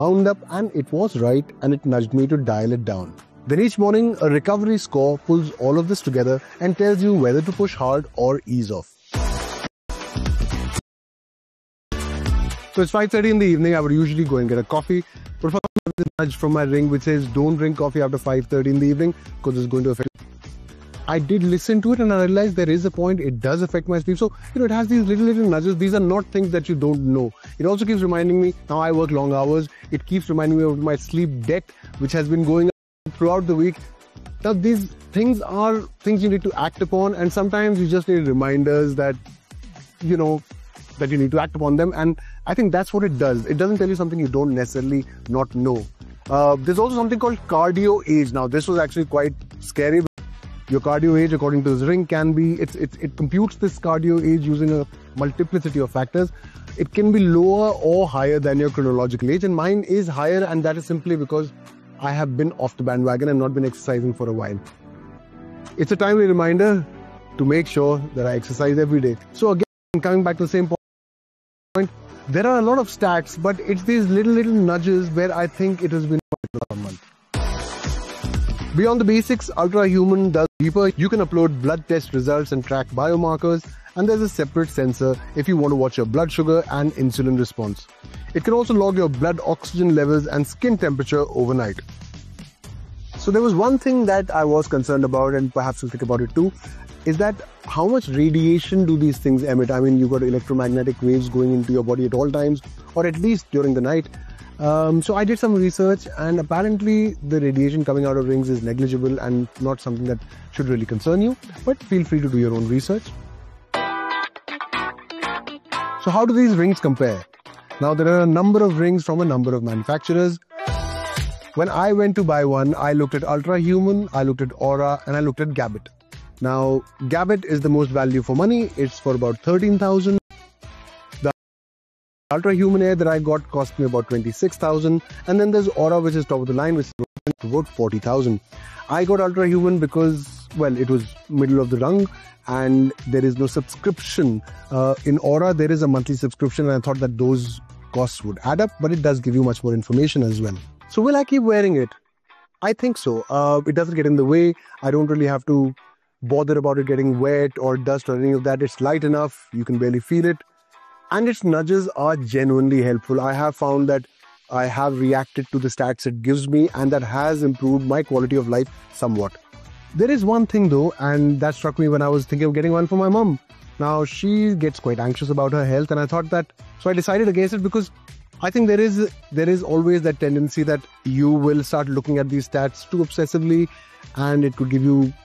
wound up and it was right, and it nudged me to dial it down. Then each morning, a recovery score pulls all of this together and tells you whether to push hard or ease off. So it's 5:30 in the evening. I would usually go and get a coffee, but for some reason, a nudge from my ring which says don't drink coffee after 5:30 in the evening because it's going to affect. I did listen to it and I realized there is a point. It does affect my sleep. So, it has these little nudges. These are not things that you don't know. It also keeps reminding me, now I work long hours. It keeps reminding me of my sleep debt, which has been going up throughout the week. Now, these things are things you need to act upon. And sometimes you just need reminders that, that you need to act upon them. And I think that's what it does. It doesn't tell you something you don't necessarily not know. There's also something called cardio age. Now, this was actually quite scary. Your cardio age, according to this ring, can be, it computes this cardio age using a multiplicity of factors. It can be lower or higher than your chronological age, and mine is higher, and that is simply because I have been off the bandwagon and not been exercising for a while. It's a timely reminder to make sure that I exercise every day. So again, coming back to the same point, there are a lot of stats, but it's these little nudges where I think it has been a month. Beyond the basics, Ultra Human does deeper. You can upload blood test results and track biomarkers, and there's a separate sensor if you want to watch your blood sugar and insulin response. It can also log your blood oxygen levels and skin temperature overnight. So there was one thing that I was concerned about, and perhaps you'll think about it too, is that how much radiation do these things emit? I mean, you've got electromagnetic waves going into your body at all times, or at least during the night. So I did some research, and apparently the radiation coming out of rings is negligible and not something that should really concern you, but feel free to do your own research. So how do these rings compare? Now, there are a number of rings from a number of manufacturers. When I went to buy one, I looked at Ultra Human, I looked at Aura, and I looked at Gabit. Now, Gabit is the most value for money. It's for about 13,000. Ultra Human Air that I got cost me about 26,000, and then there's Aura, which is top of the line, which is about 40,000. I got Ultra Human because, well, it was middle of the rung and there is no subscription. In Aura, there is a monthly subscription, and I thought that those costs would add up, but it does give you much more information as well. So will I keep wearing it? I think so. It doesn't get in the way. I don't really have to bother about it getting wet or dust or any of that. It's light enough. You can barely feel it. And its nudges are genuinely helpful. I have found that I have reacted to the stats it gives me, and that has improved my quality of life somewhat. There is one thing though, and that struck me when I was thinking of getting one for my mum. Now, she gets quite anxious about her health, and I thought that, so I decided against it because I think there is always that tendency that you will start looking at these stats too obsessively, and it could give you